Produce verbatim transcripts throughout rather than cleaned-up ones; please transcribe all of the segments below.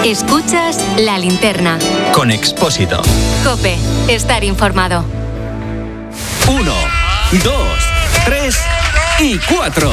Escuchas La Linterna. Con Expósito. COPE. Estar informado. Uno, dos, tres y cuatro.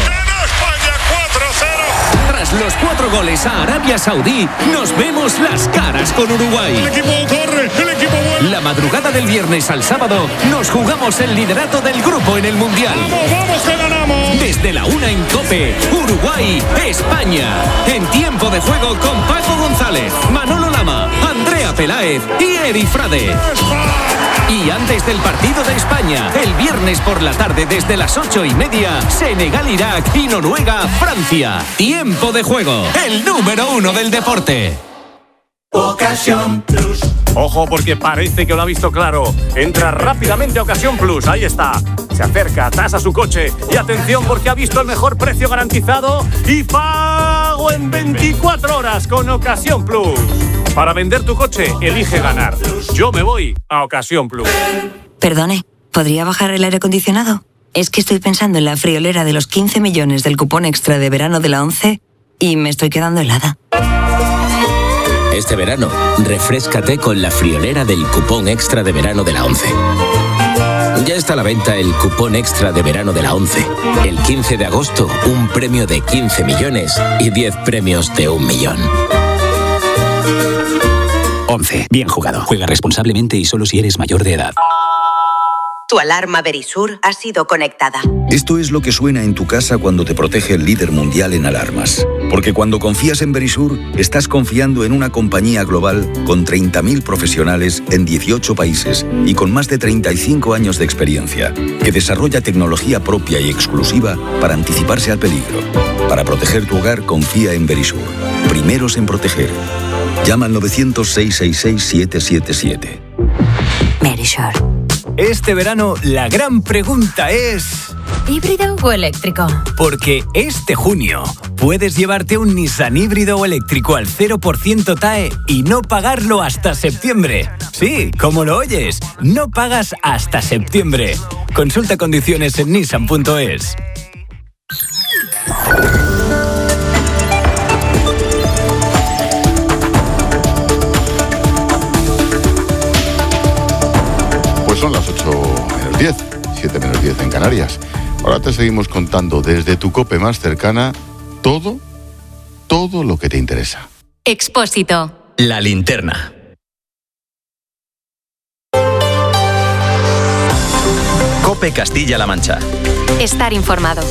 Tras los cuatro goles a Arabia Saudí, nos vemos las caras con Uruguay. El equipo corre, el equipo vuelve. La madrugada del viernes al sábado nos jugamos el liderato del grupo en el Mundial. ¡Vamos, vamos, que ganamos! Desde la una en COPE, Uruguay, España. En tiempo de juego con Paco González, Manolo Lama, Andrea Peláez y Eri Frade. Y antes del partido de España, el viernes por la tarde desde las ocho y media, Senegal-Irak y Noruega-Francia. Tiempo de juego, el número uno del deporte. Ocasión Plus. Ojo, porque parece que lo ha visto claro. Entra rápidamente a Ocasión Plus, ahí está. Se acerca, tasa su coche y atención porque ha visto el mejor precio garantizado y pago en veinticuatro horas con Ocasión Plus. Para vender tu coche, elige ganar. Yo me voy a Ocasión Plus. Perdone, ¿podría bajar el aire acondicionado? Es que estoy pensando en la friolera de los quince millones del cupón extra de verano de la ONCE y me estoy quedando helada. Este verano, refréscate con la friolera del cupón extra de verano de la ONCE. Ya está a la venta el cupón extra de verano de la ONCE. El quince de agosto, un premio de quince millones y diez premios de un millón. ONCE. Bien jugado. Juega responsablemente y solo si eres mayor de edad. Tu alarma Verisur ha sido conectada. Esto es lo que suena en tu casa cuando te protege el líder mundial en alarmas. Porque cuando confías en Verisur, estás confiando en una compañía global con treinta mil profesionales en dieciocho países y con más de treinta y cinco años de experiencia, que desarrolla tecnología propia y exclusiva para anticiparse al peligro. Para proteger tu hogar, confía en Verisur. Primeros en proteger. Llama al novecientos, seiscientos sesenta y seis, siete siete siete. Verisur. Este verano la gran pregunta es... ¿híbrido o eléctrico? Porque este junio puedes llevarte un Nissan híbrido o eléctrico al cero por ciento T A E y no pagarlo hasta septiembre. Sí, como lo oyes, no pagas hasta septiembre. Consulta condiciones en nissan punto es. Son las ocho menos diez, siete menos diez en Canarias. Ahora te seguimos contando desde tu COPE más cercana todo, todo lo que te interesa. Expósito. La Linterna. COPE Castilla-La Mancha. Estar informado.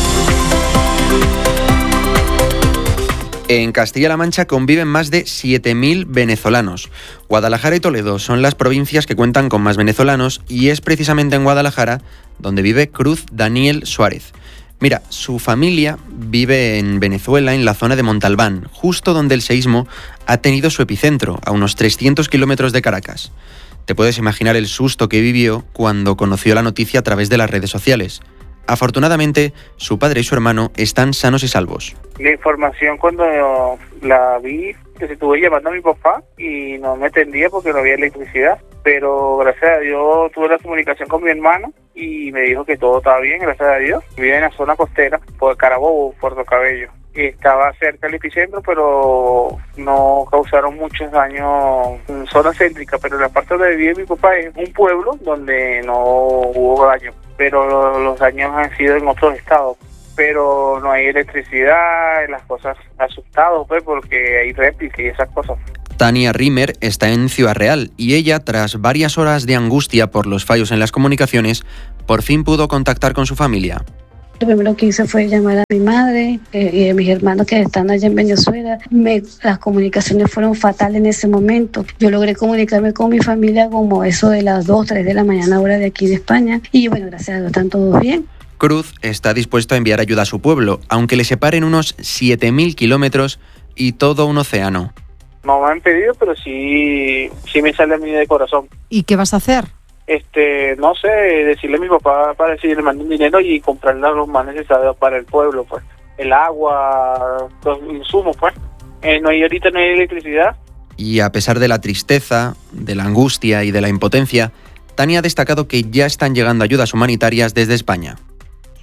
En Castilla-La Mancha conviven más de siete mil venezolanos. Guadalajara y Toledo son las provincias que cuentan con más venezolanos y es precisamente en Guadalajara donde vive Cruz Daniel Suárez. Mira, su familia vive en Venezuela, en la zona de Montalbán, justo donde el seísmo ha tenido su epicentro, a unos trescientos kilómetros de Caracas. Te puedes imaginar el susto que vivió cuando conoció la noticia a través de las redes sociales. Afortunadamente, su padre y su hermano están sanos y salvos. La información cuando la vi, que se estuve llamando a mi papá y no me atendía porque no había electricidad, pero gracias a Dios tuve la comunicación con mi hermano y me dijo que todo estaba bien, gracias a Dios. Vive en la zona costera, por Carabobo, Puerto Cabello. Estaba cerca del epicentro, pero no causaron muchos daños en zona céntrica, pero la parte donde vive mi papá es un pueblo donde no hubo daño, pero los daños han sido en otros estados. Pero no hay electricidad, las cosas asustados, pues, porque hay réplica y esas cosas. Tania Rimer está en Ciudad Real y ella, tras varias horas de angustia por los fallos en las comunicaciones, por fin pudo contactar con su familia. Lo primero que hice fue llamar a mi madre eh, y a mis hermanos que están allá en Venezuela. Me, las comunicaciones fueron fatales en ese momento. Yo logré comunicarme con mi familia como eso de las dos, tres de la mañana, hora de aquí de España. Y bueno, gracias a Dios, están todos bien. Cruz está dispuesto a enviar ayuda a su pueblo, aunque le separen unos siete mil kilómetros y todo un océano. No me han pedido, pero sí, sí me sale a mí de corazón. ¿Y qué vas a hacer? Este, no sé, decirle a mi papá para decirle, le mando un dinero y comprarle los más necesarios para el pueblo, pues. El agua, los insumos, pues. Eh, no hay, ahorita no hay electricidad. Y a pesar de la tristeza, de la angustia y de la impotencia, Tania ha destacado que ya están llegando ayudas humanitarias desde España.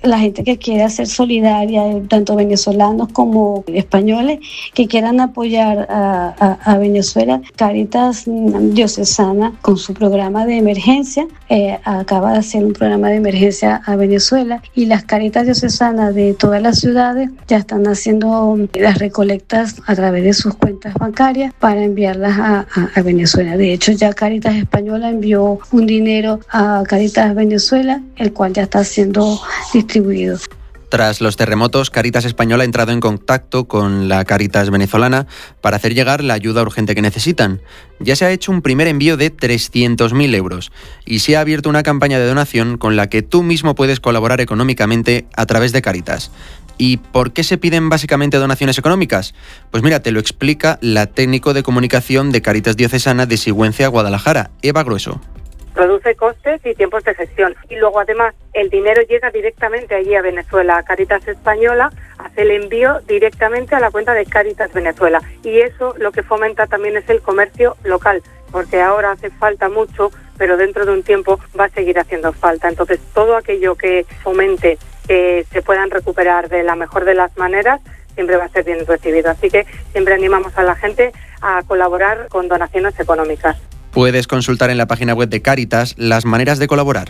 la gente que quiera ser solidaria, tanto venezolanos como españoles, que quieran apoyar a, a, a Venezuela. Cáritas Diocesana, con su programa de emergencia, eh, acaba de hacer un programa de emergencia a Venezuela, y las Cáritas Diocesanas de todas las ciudades ya están haciendo las recolectas a través de sus cuentas bancarias para enviarlas a, a, a Venezuela. De hecho, ya Cáritas Española envió un dinero a Cáritas Venezuela, el cual ya está siendo distribuido. Tras los terremotos, Cáritas Española ha entrado en contacto con la Cáritas venezolana para hacer llegar la ayuda urgente que necesitan. Ya se ha hecho un primer envío de trescientos mil euros y se ha abierto una campaña de donación con la que tú mismo puedes colaborar económicamente a través de Cáritas. ¿Y por qué se piden básicamente donaciones económicas? Pues mira, te lo explica la técnico de comunicación de Cáritas Diocesana de Sigüenza, Guadalajara, Eva Grueso. Reduce costes y tiempos de gestión. Y luego, además, el dinero llega directamente allí a Venezuela. A Cáritas Española hace el envío directamente a la cuenta de Cáritas Venezuela. Y eso lo que fomenta también es el comercio local, porque ahora hace falta mucho, pero dentro de un tiempo va a seguir haciendo falta. Entonces, todo aquello que fomente que se puedan recuperar de la mejor de las maneras siempre va a ser bien recibido. Así que siempre animamos a la gente a colaborar con donaciones económicas. Puedes consultar en la página web de Cáritas las maneras de colaborar.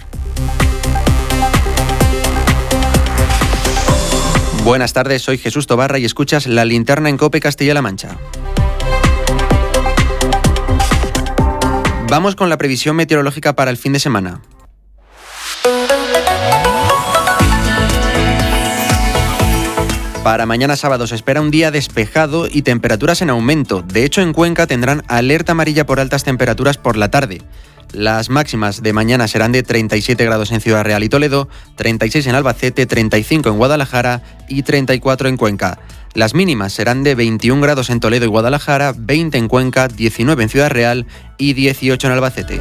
Buenas tardes, soy Jesús Tobarra y escuchas La Linterna en COPE Castilla-La Mancha. Vamos con la previsión meteorológica para el fin de semana. Para mañana sábado se espera un día despejado y temperaturas en aumento. De hecho, en Cuenca tendrán alerta amarilla por altas temperaturas por la tarde. Las máximas de mañana serán de treinta y siete grados en Ciudad Real y Toledo, treinta y seis en Albacete, treinta y cinco en Guadalajara y treinta y cuatro en Cuenca. Las mínimas serán de veintiún grados en Toledo y Guadalajara, veinte en Cuenca, diecinueve en Ciudad Real y dieciocho en Albacete.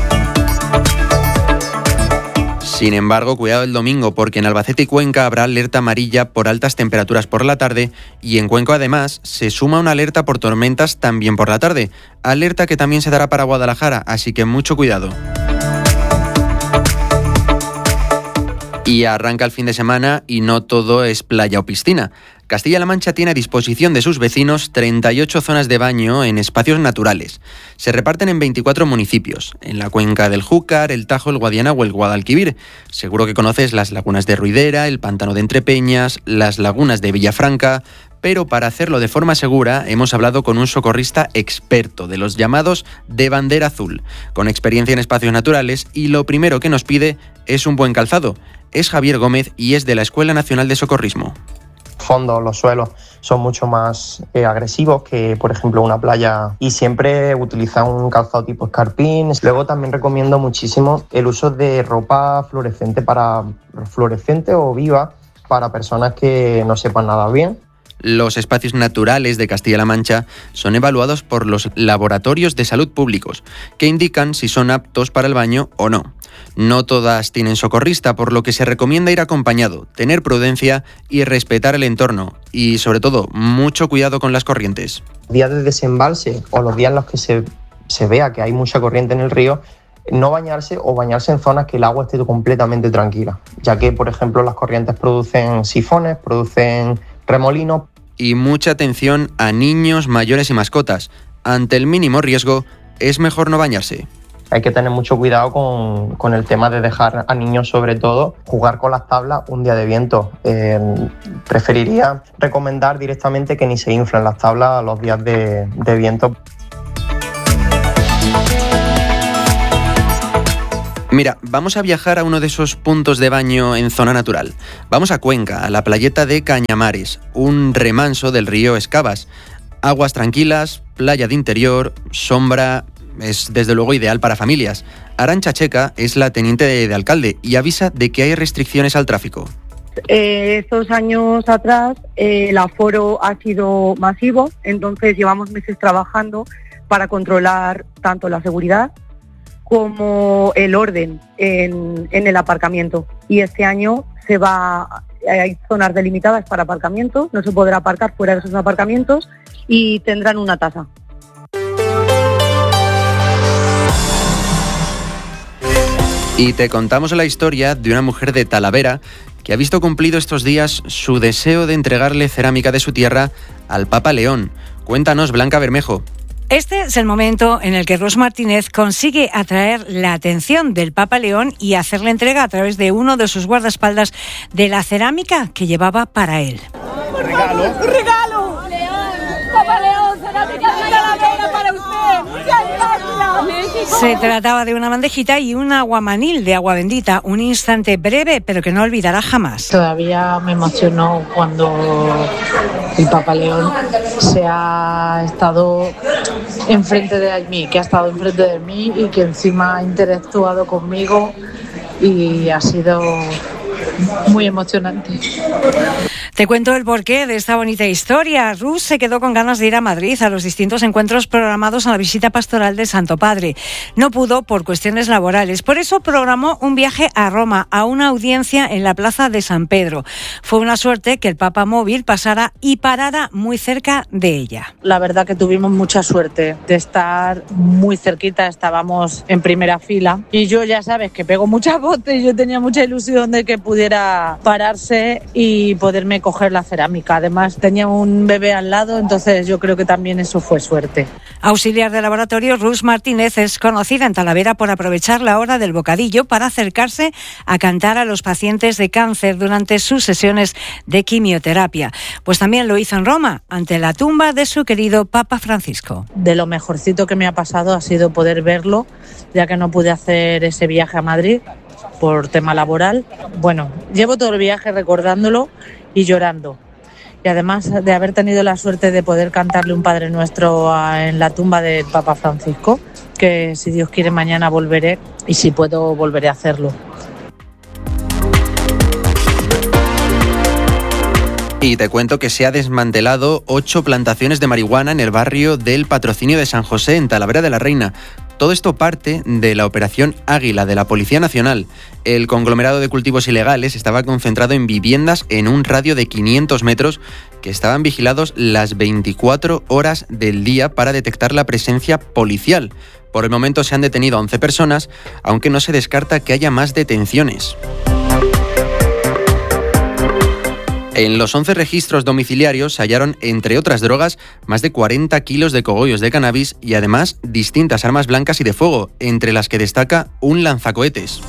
Sin embargo, cuidado el domingo, porque en Albacete y Cuenca habrá alerta amarilla por altas temperaturas por la tarde y en Cuenca además se suma una alerta por tormentas también por la tarde, alerta que también se dará para Guadalajara, así que mucho cuidado. Y arranca el fin de semana y no todo es playa o piscina. Castilla-La Mancha tiene a disposición de sus vecinos treinta y ocho zonas de baño en espacios naturales. Se reparten en veinticuatro municipios, en la cuenca del Júcar, el Tajo, el Guadiana o el Guadalquivir. Seguro que conoces las lagunas de Ruidera, el pantano de Entrepeñas, las lagunas de Villafranca, pero para hacerlo de forma segura hemos hablado con un socorrista experto de los llamados de bandera azul, con experiencia en espacios naturales, y lo primero que nos pide es un buen calzado. Es Javier Gómez y es de la Escuela Nacional de Socorrismo. Fondos, los suelos son mucho más eh, agresivos que, por ejemplo, una playa, y siempre utilizar un calzado tipo escarpín. Luego también recomiendo muchísimo el uso de ropa fluorescente para fluorescente o viva para personas que no sepan nadar bien. Los espacios naturales de Castilla-La Mancha son evaluados por los laboratorios de salud públicos, que indican si son aptos para el baño o no. No todas tienen socorrista, por lo que se recomienda ir acompañado, tener prudencia y respetar el entorno. Y, sobre todo, mucho cuidado con las corrientes. Días de desembalse o los días en los que se, se vea que hay mucha corriente en el río, no bañarse o bañarse en zonas que el agua esté completamente tranquila, ya que, por ejemplo, las corrientes producen sifones, producen remolinos. Y mucha atención a niños, mayores y mascotas. Ante el mínimo riesgo, es mejor no bañarse. Hay que tener mucho cuidado con, con el tema de dejar a niños, sobre todo, jugar con las tablas un día de viento. Eh, preferiría recomendar directamente que ni se inflen las tablas los días de, de viento. Mira, vamos a viajar a uno de esos puntos de baño en zona natural. Vamos a Cuenca, a la playeta de Cañamares, un remanso del río Escabas. Aguas tranquilas, playa de interior, sombra, es desde luego ideal para familias. Arantxa Checa es la teniente de, de alcalde y avisa de que hay restricciones al tráfico. Eh, estos años atrás eh, el aforo ha sido masivo, entonces llevamos meses trabajando para controlar tanto la seguridad como el orden en, en el aparcamiento. Y este año se va, hay zonas delimitadas para aparcamientos, no se podrá aparcar fuera de esos aparcamientos y tendrán una tasa. Y te contamos la historia de una mujer de Talavera que ha visto cumplido estos días su deseo de entregarle cerámica de su tierra al Papa León. Cuéntanos, Blanca Bermejo. Este es el momento en el que Rus Martínez consigue atraer la atención del Papa León y hacerle entrega a través de uno de sus guardaespaldas de la cerámica que llevaba para él. ¡Un regalo! ¡Un regalo! ¡Papa León, cerámica de Talavera para usted! ¡Muchas gracias! Se trataba de una bandejita y un aguamanil de agua bendita, un instante breve pero que no olvidará jamás. Todavía me emocionó cuando el Papa León se ha estado enfrente de mí, que ha estado enfrente de mí y que encima ha interactuado conmigo y ha sido muy emocionante. Te cuento el porqué de esta bonita historia. Rus se quedó con ganas de ir a Madrid a los distintos encuentros programados en la visita pastoral del Santo Padre. No pudo por cuestiones laborales. Por eso programó un viaje a Roma, a una audiencia en la plaza de San Pedro. Fue una suerte que el Papa móvil pasara y parara muy cerca de ella. La verdad que tuvimos mucha suerte de estar muy cerquita, estábamos en primera fila y yo ya sabes que pego muchas botes y yo tenía mucha ilusión de que pudiera pararse y poderme coger la cerámica. Además tenía un bebé al lado, entonces yo creo que también eso fue suerte. Auxiliar de laboratorio, Rus Martínez es conocida en Talavera por aprovechar la hora del bocadillo para acercarse a cantar a los pacientes de cáncer durante sus sesiones de quimioterapia. Pues también lo hizo en Roma, ante la tumba de su querido Papa Francisco. De lo mejorcito que me ha pasado ha sido poder verlo, ya que no pude hacer ese viaje a Madrid por tema laboral. Bueno, llevo todo el viaje recordándolo y llorando. Y además de haber tenido la suerte de poder cantarle un Padre Nuestro a, en la tumba del Papa Francisco, que si Dios quiere mañana volveré y si puedo volveré a hacerlo. Y te cuento que se ha desmantelado ocho plantaciones de marihuana en el barrio del Patrocinio de San José, en Talavera de la Reina. Todo esto parte de la Operación Águila de la Policía Nacional. El conglomerado de cultivos ilegales estaba concentrado en viviendas en un radio de quinientos metros que estaban vigilados las veinticuatro horas del día para detectar la presencia policial. Por el momento se han detenido a once personas, aunque no se descarta que haya más detenciones. En los once registros domiciliarios se hallaron, entre otras drogas, más de cuarenta kilos de cogollos de cannabis y además distintas armas blancas y de fuego, entre las que destaca un lanzacohetes.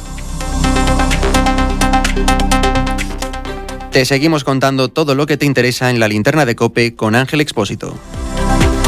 Te seguimos contando todo lo que te interesa en la linterna de COPE con Ángel Expósito.